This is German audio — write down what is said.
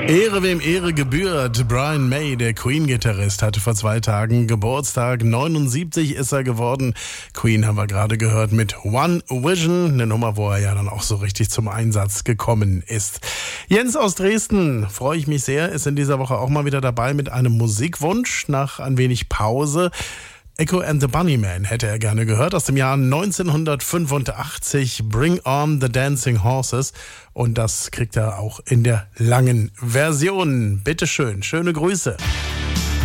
Ehre wem Ehre gebührt. Brian May, der Queen-Gitarrist, hatte vor 2 Tagen Geburtstag. 79 ist er geworden. Queen haben wir gerade gehört mit One Vision, eine Nummer, wo er ja dann auch so richtig zum Einsatz gekommen ist. Jens aus Dresden, freue ich mich sehr, ist in dieser Woche auch mal wieder dabei mit einem Musikwunsch nach ein wenig Pause. Echo and the Bunnymen hätte er gerne gehört, aus dem Jahr 1985, Bring on the Dancing Horses. Und das kriegt er auch in der langen Version. Bitteschön, schöne Grüße.